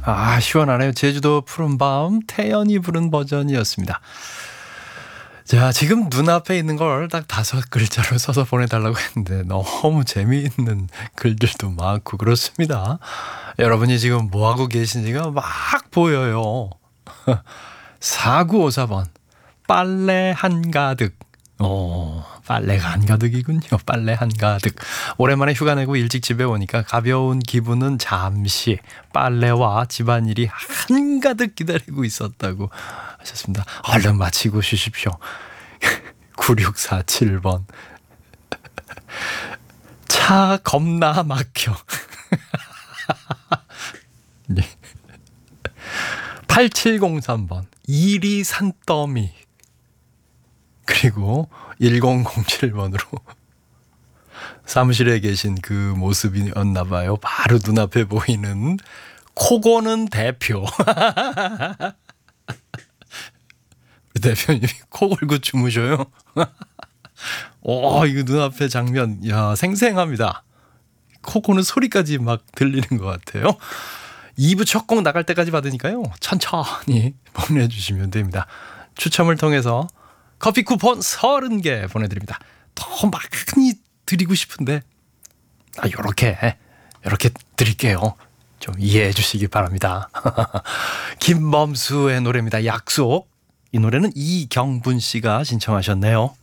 아, 시원하네요. 제주도 푸른밤 태연이 부른 버전이었습니다. 자, 지금 눈앞에 있는 걸 딱 5글자로 써서 보내달라고 했는데 너무 재미있는 글들도 많고 그렇습니다. 여러분이 지금 뭐하고 계신지가 막 보여요. 4954번 빨래 한가득. 빨래가 한가득이군요. 빨래 한가득. 오랜만에 휴가 내고 일찍 집에 오니까 가벼운 기분은 잠시 빨래와 집안일이 한가득 기다리고 있었다고 하셨습니다. 얼른 마치고 쉬십시오. 9647번 차 겁나 막혀. 네. 8703번 이리 산더미. 그리고 1007번으로 사무실에 계신 그 모습이었나 봐요. 바로 눈앞에 보이는 코 고는 대표. 우리 대표님이 코 골고 주무셔요. 이거 눈앞에 장면, 야, 생생합니다. 코 고는 소리까지 막 들리는 것 같아요. 2부 첫 곡 나갈 때까지 받으니까요. 천천히 보내주시면 됩니다. 추첨을 통해서 커피 쿠폰 30개 보내드립니다. 더 많이 드리고 싶은데 요렇게 드릴게요. 좀 이해해 주시기 바랍니다. 김범수의 노래입니다. 약속. 이 노래는 이경분 씨가 신청하셨네요.